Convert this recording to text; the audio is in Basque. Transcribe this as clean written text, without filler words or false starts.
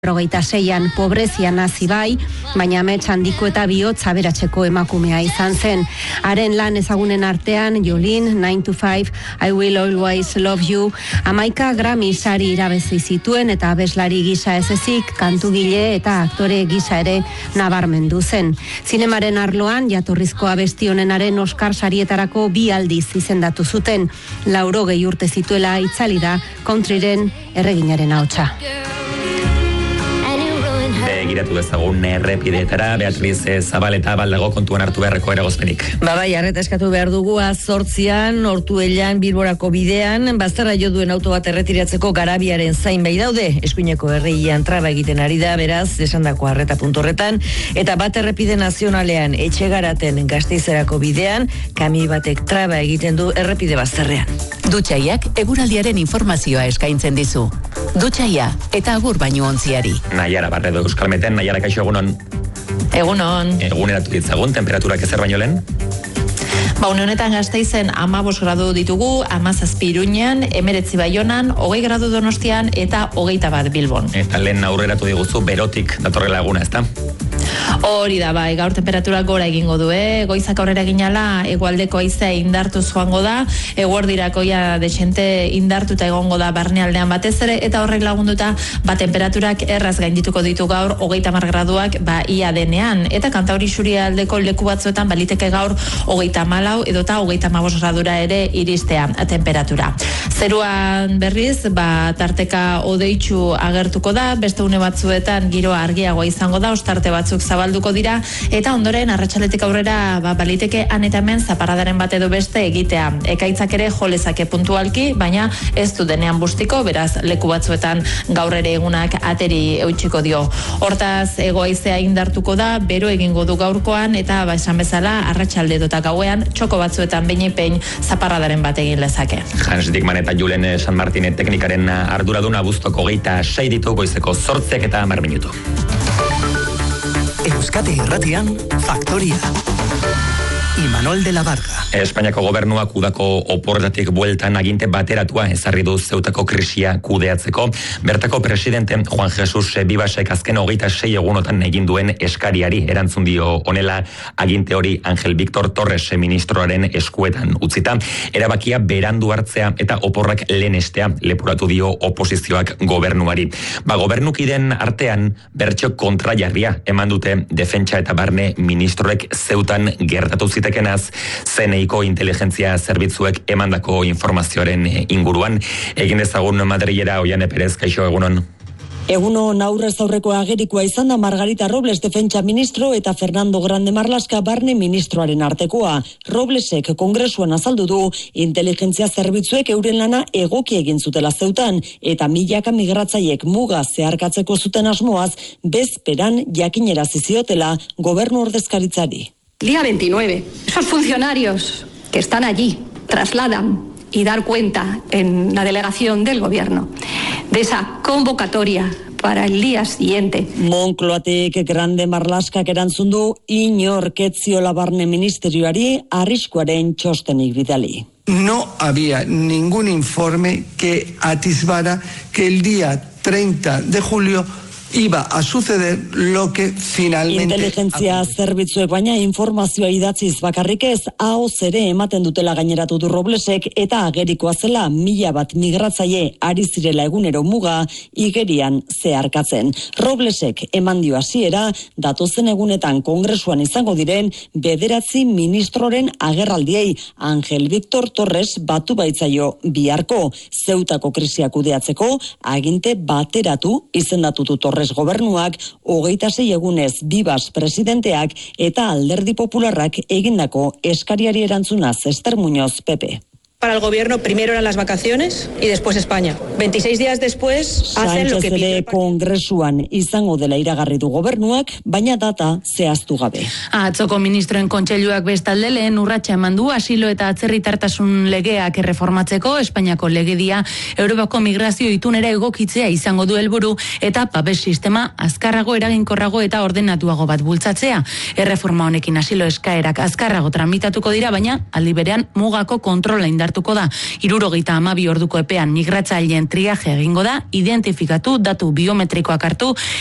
96an pobrezian hasi bai, baina amets handiko eta bihotz aberatseko emakumea izan zen. Haren lan ezagunen artean, Jolene, 9 to 5, I Will Always Love You, 11 Grammy sari irabezi zituen eta abeslari gisa ez ezik, kantugile eta aktore gisa ere nabarmendu zen. Zinemaren arloan, jatorrizko abesti honenaren Oscar sarietarako 2 aldiz izendatu zuten. 80 urte zituela itzali da countryren erreginaren ahotsa. Begiratu dezagun errepideetara, Beatriz Zabaleta baldago kontuan hartu beharreko eragozpenik. Bai, arreta eskatu behar dugu 8an, Ortuellan, Bilborako bidean, bazterra jo duen auto bat erretiratzeko Garabiaren zain bai daude, eskuineko herrian traba egiten ari da, beraz, esandako arreta puntu horretan, eta bat errepide nazionalean, Etxegaraten Gasteizerako bidean, kami batek traba egiten du errepide bazterrean. Dutxaiak eguraldiaren informazioa eskaintzen dizu. Dutxaia eta agur baino ontziari. Naiara Barredo Euskalmeten, Naiara kaixo egunon. Egunon. Eguneratu ditzagun, temperaturak ezer baino lehen? Une honetan Gasteizen 15 gradu ditugu, 17 Iruñan, 19 Baionan, 20 gradu Donostian eta 21 Bilbon. Eta lehen aurreratu diguzu berotik datorrela eguna, ezta? Hori da, bai, gaur temperaturak gora egingo du, goizak aurrera ginala, hegoaldeko haizea indartuz joango da, eguerdirako ja dexente indartuta egongo da barnealdean batez ere, eta horrek lagunduta, temperaturak erraz gaindituko ditu gaur, 30 graduak, ia denean, eta Kantauri Isurialdeko leku batzuetan baliteke gaur 34 edota 35 gradura ere iristea temperatura. Zeruan berriz, tarteka hodeitsu agertuko da, beste une batzuetan giroa argiagoa izango da, ostarte batzuk zabalduko dira, eta ondoren arratsaletik aurrera baliteke han eta hemen zaparradaren bat edo beste egitea. Ekaitzak ere jolezake puntualki, baina ez du denean bustiko, beraz leku batzuetan gaur ere egunak ateri eutxiko dio. Hortaz, egoaizea indartuko da, bero egingo du gaurkoan, eta esan bezala arratsalde edota gauean txoko batzuetan behin zaparradaren bat egin lezake. Hans Dickman eta Julen San Martine teknikaren arduradun abuztoko 26 ditu goizeko 8 eta 10 minutu. Euskadi Irratian, Faktoria. Imanol de la Barca. Espainiako gobernuak udako oporretatik bueltan aginte bateratua ezarri du Zeutako krisia kudeatzeko. Bertako presidente Juan Jesus Bibasek azken 26 egunotan egin duen eskariari erantzun dio honela aginte hori Angel Víctor Torres ministroaren eskuetan utzita. Erabakia berandu hartzea eta oporrak lehenestea leporatu dio oposizioak gobernuari. Gobernukiden artean bertso kontrajarria eman dute defentsa eta barne ministroek Zeutan gertatu zitekenaz, zeneiko inteligentzia zerbitzuek emandako informazioaren inguruan. Egin ezagun Madrilera, Oiane Perez, kaixo egunon. Egunon aurrez aurreko agerikoa izan da Margarita Robles defentsa ministro eta Fernando Grande Marlaska barne ministroaren artekoa. Roblesek kongresuan azaldu du inteligentzia zerbitzuek euren lana egoki egin zutela Zeutan eta milaka migratzaiek muga zeharkatzeko zuten asmoaz bezperan jakinerazi ziotela gobernu ordezkaritzari. Día 29. Esos funcionarios que están allí trasladan y dar cuenta en la delegación del gobierno de esa convocatoria para el día siguiente. Moncloatek Grande Marlaskak erantzun du inork ez ziola barne ministerioari arriskuaren txostenik bidali. No había ningún informe que atisbara que el día 30 de julio iba a suceder lo que finalmente... Inteligentzia zerbitzuek baina informazioa idatziz bakarrik ez, ahoz ere ematen dutela gaineratu du Roblesek eta agerikoa zela 1000 migratzaile ari zirela egunero muga igerian zeharkatzen. Roblesek eman dio hasiera datozen egunetan kongresuan izango diren 9 ministroren agerraldiei. Angel Víctor Torres batu baitzaio biharko. Zeutako krisia kudeatzeko aginte bateratu izendatu du Torres gobernuak 26 egunez Bibas presidenteak eta Alderdi Popularrak egindako eskariari erantzunaz Ester Muñoz, PP. Para el gobierno primero eran las vacaciones y después España. 26 días después hacen lo que pide. Kongresuan izango dela iragarri du gobernuak, baina data zehaztu gabe. Atzoko ministroen kontseiluak bestalde lehen urratsa eman du asilo eta atzerritartasun legeak erreformatzeko Espainiako legedia Europako migrazio itunera egokitzea izango du helburu eta babes sistema azkarrago, eraginkorrago eta ordenatuago bat bultzatzea. Erreforma honekin asilo eskaerak azkarrago tramitatuko dira, baina aldi berean mugako kontrola indartu indartuko da. 72 orduko epean migratzaileen triaje egingo da, identifikatu, datu biometrikoak hartu